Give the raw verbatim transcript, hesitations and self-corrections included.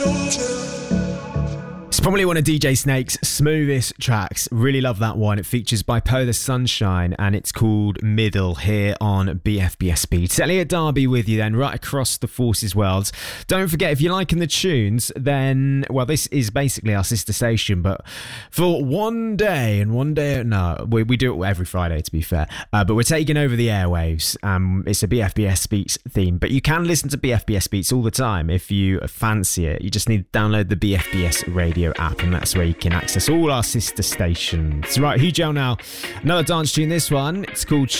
It's probably one of D J Snake's smoothest tracks. Really love that one. It features Bipolar Sunshine and it's called Middle here on B F B S Beats. Elliot Darby with you then, right across the Forces world. Don't forget, if you're liking the tunes, then, well, this is basically our sister station, but for one day and one day, no, we, we do it every Friday to be fair, uh, but we're taking over the airwaves. Um, it's a B F B S Beats theme, but you can listen to B F B S Beats all the time if you fancy it. You just need to download the B F B S radio app, and that's where you can access all our sister stations. Right, Hugel now. Another dance tune, this one. It's called